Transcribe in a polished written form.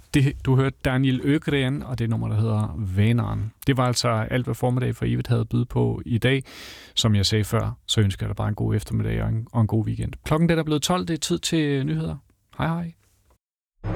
Du hørte Daniel Ögren, og det nummer, der hedder Vänern. Det var altså alt, hvad formiddag for evigt havde at byde på i dag. Som jeg sagde før, så ønsker jeg dig bare en god eftermiddag og en god weekend. Klokken den er blevet 12, det er tid til nyheder. Hej hej.